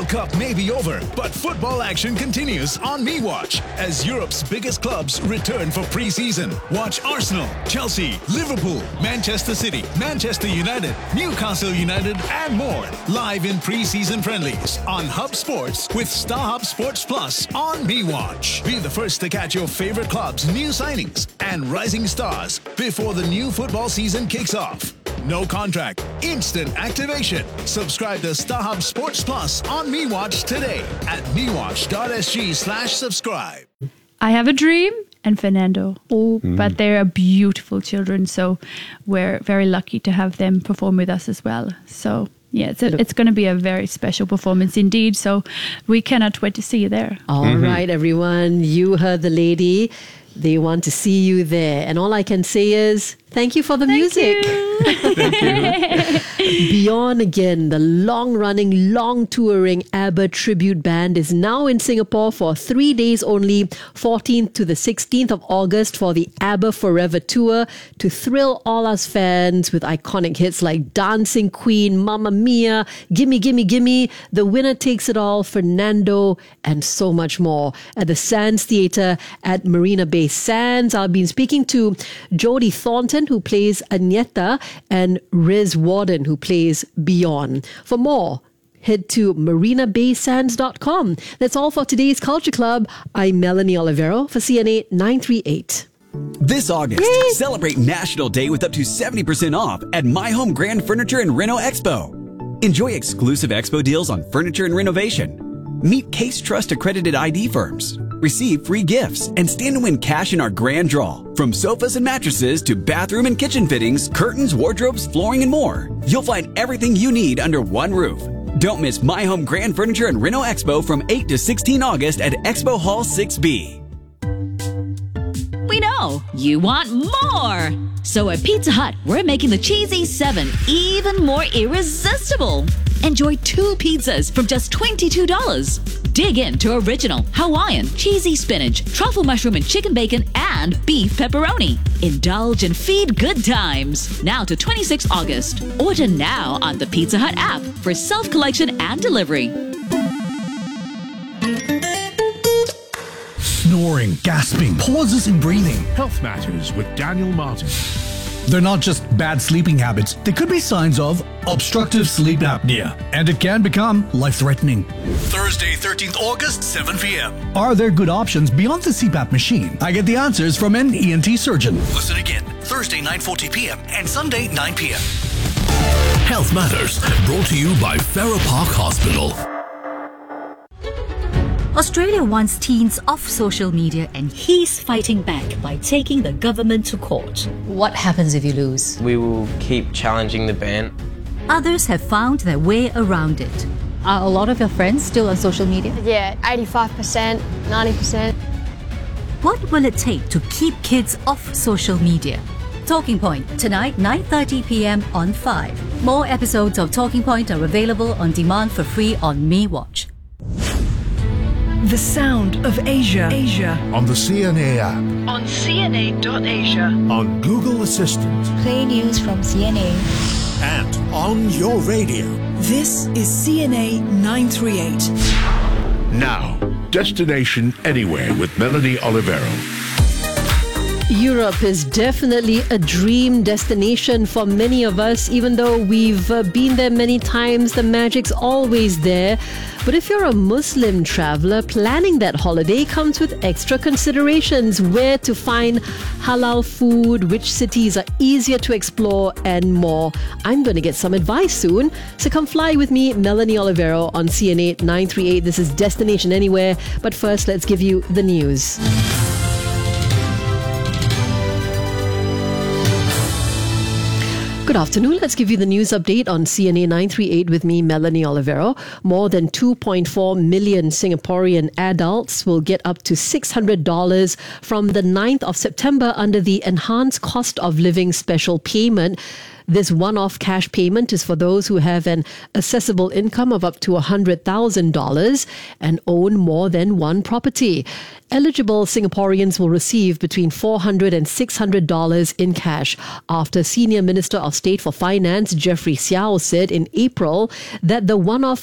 Cup may be over, but football action continues on MeWatch as Europe's biggest clubs return for pre-season. Watch Arsenal, Chelsea, Liverpool, Manchester City, Manchester United, Newcastle United, and more live in pre-season friendlies on Hub Sports with StarHub Sports Plus on MeWatch. Be the first to catch your favorite clubs' new signings and rising stars before the new football season kicks off. No contract, instant activation. Subscribe to StarHub Sports Plus on MeWatch today at mewatch.sg/subscribe. I have a dream and Fernando. But they're beautiful children, so we're very lucky to have them perform with us as well. So yeah, it's going to be a very special performance indeed. So we cannot wait to see you there. All right, everyone. You heard the lady. They want to see you there. And all I can say is, thank you for the music. Thank you. Beyond again, the long-running, long-touring ABBA tribute band is now in Singapore for 3 days only, 14th to the 16th of August for the ABBA Forever Tour to thrill all us fans with iconic hits like Dancing Queen, Mamma Mia, Gimme, Gimme, Gimme, The Winner Takes It All, Fernando, and so much more at the Sands Theatre at Marina Bay Sands. I've been speaking to Jodie Thornton, who plays Agneta, and Riz Warden, who plays Beyond. For more, head to marinabaysands.com. That's all for today's Culture Club. I'm Melanie Olivero for CNA 938. This August, celebrate National Day with up to 70% off at My Home Grand Furniture and Reno Expo. Enjoy exclusive expo deals on furniture and renovation. Meet Case Trust accredited ID firms. Receive free gifts and stand to win cash in our grand draw. From sofas and mattresses to bathroom and kitchen fittings, curtains, wardrobes, flooring, and more. You'll find everything you need under one roof. Don't miss My Home Grand Furniture and Reno Expo from 8 to 16 August at Expo Hall 6B. We know you want more. So at Pizza Hut, we're making the Cheesy 7 even more irresistible. Enjoy 2 pizzas from just $22. Dig into original Hawaiian, cheesy spinach, truffle mushroom and chicken bacon, and beef pepperoni. Indulge and feed good times. Now to 26 August. Order now on the Pizza Hut app for self-collection and delivery. Snoring, gasping, pauses in breathing. Health Matters with Daniel Martin. They're not just bad sleeping habits. They could be signs of obstructive sleep apnea, and it can become life-threatening. Thursday, 13th August, 7 p.m. Are there good options beyond the CPAP machine? I get the answers from an ENT surgeon. Listen again, Thursday, 9:40 p.m. and Sunday, 9 p.m. Health Matters, brought to you by Farrer Park Hospital. Australia wants teens off social media, and he's fighting back by taking the government to court. What happens if you lose? We will keep challenging the ban. Others have found their way around it. Are a lot of your friends still on social media? Yeah, 85%, 90%. What will it take to keep kids off social media? Talking Point, tonight 9:30 p.m. on 5. More episodes of Talking Point are available on demand for free on MeWatch. The sound of Asia. On the CNA app. On CNA.Asia. On Google Assistant. Play news from CNA. And on your radio. This is CNA 938. Now, Destination Anywhere with Melanie Olivero. Europe is definitely a dream destination for many of us. Even though we've been there many times, the magic's always there. But if you're a Muslim traveler, planning that holiday comes with extra considerations. Where to find halal food, which cities are easier to explore, and more. I'm going to get some advice soon. So come fly with me, Melanie Olivero, on CNA 938. This is Destination Anywhere. But first, let's give you the news. Good afternoon. Let's give you the news update on CNA 938 with me, Melanie Olivero. More than 2.4 million Singaporean adults will get up to $600 from the 9th of September under the Enhanced Cost of Living Special Payment. This one-off cash payment is for those who have an accessible income of up to $100,000 and own more than one property. Eligible Singaporeans will receive between $400 and $600 in cash after Senior Minister of State for Finance Jeffrey Xiao said in April that the one-off